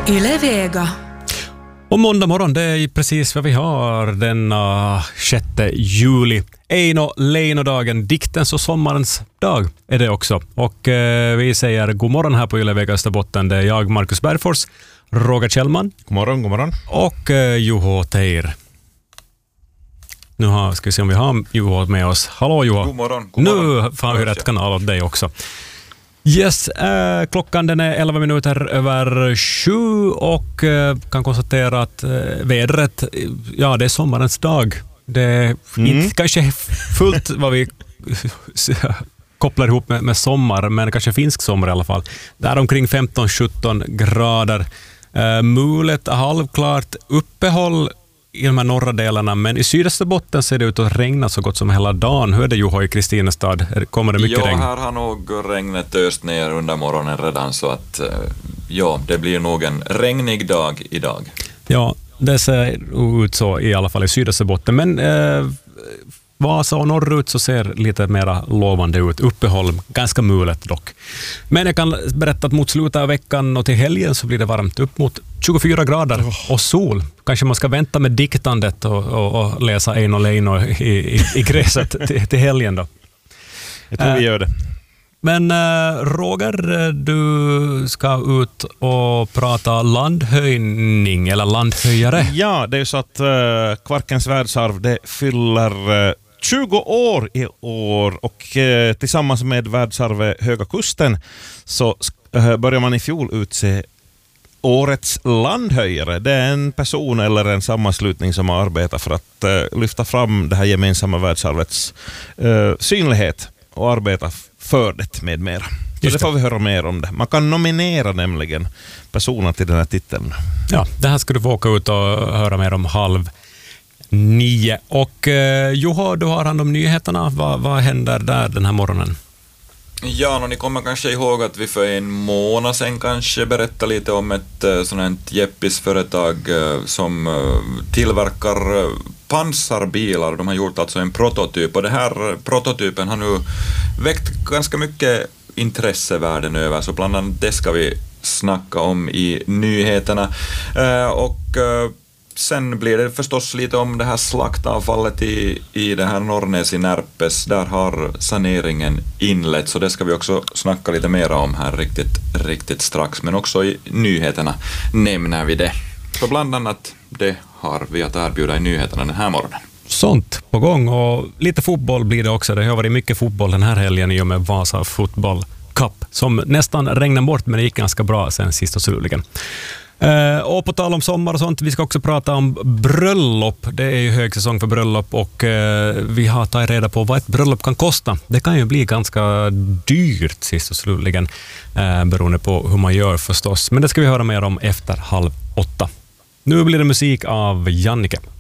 Yle Vega. Och måndag morgon, det är precis vad vi har denna 6 juli. Eino Leino-dagen, diktens och sommarens dag är det också. Och vi säger god morgon här på Yle Vega Österbotten. Det är jag, Marcus Bergfors, Roger Kjellman. God morgon, god morgon. Och Juho Teir. Nu ska vi se om vi har Juho med oss. Hallå Juho. God morgon. Nu får vi rätt kanal åt dig också. Yes, klockan den är 11 minuter över 7 och kan konstatera att vädret, ja det är sommarens dag. Det är inte kanske fullt vad vi kopplar ihop med sommar, men kanske finsk sommar i alla fall. Där omkring 15-17 grader. Mulet är halvklart, uppehåll i de här norra delarna, men i sydöstra botten ser det ut att regna så gott som hela dagen. Hur är det Juho i Kristinestad? Kommer det mycket regn? Ja, här har nog regnet öst ner under morgonen redan, så att ja, det blir nog en regnig dag idag. Ja, det ser ut så i alla fall i sydöstra botten, men Vasa och norrut så ser lite mer lovande ut. Uppehåll, ganska mulet dock. Men jag kan berätta att mot slutet av veckan och till helgen så blir det varmt upp mot 24 grader och sol. Kanske man ska vänta med diktandet och läsa Eino Leino i gräset till helgen då. Jag tror vi gör det. Men Roger, du ska ut och prata landhöjning eller landhöjare. Ja, det är så att Kvarkens världsarv det fyller 20 år i år och tillsammans med världsarvet Höga Kusten så börjar man i fjol utse årets landhöjare. Det är en person eller en sammanslutning som har arbetat för att lyfta fram det här gemensamma världsarvets synlighet och arbeta för det med mera. Så det får vi höra mer om det. Man kan nominera nämligen personer till den här titeln. Ja, det här ska du få åka ut och höra mer om 8:30. Och Juho, du har hand om nyheterna. Vad händer där den här morgonen? Ja, ni kommer kanske ihåg att vi för en månad sedan kanske berättade lite om ett sådant jeppisföretag som tillverkar pansarbilar. De har gjort alltså en prototyp och den här prototypen har nu väckt ganska mycket intresse världen över, så bland annat det ska vi snacka om i nyheterna. Och sen blir det förstås lite om det här slaktavfallet i det här Norrnäs i Närpes. Där har saneringen inlett, så det ska vi också snacka lite mer om här riktigt strax. Men också i nyheterna nämner vi det. Så bland annat det har vi att erbjuda i nyheterna den här morgonen. Sånt på gång, och lite fotboll blir det också. Det har varit mycket fotboll den här helgen i och med Vasa Fotboll Cup som nästan regnade bort, men det gick ganska bra sen sist och slutligen. Och på tal om sommar och sånt, vi ska också prata om bröllop. Det är ju högsäsong för bröllop och vi har tagit reda på vad ett bröllop kan kosta. Det kan ju bli ganska dyrt sist och slutligen, beroende på hur man gör förstås. Men det ska vi höra mer om efter 7:30. Nu blir det musik av Jannike.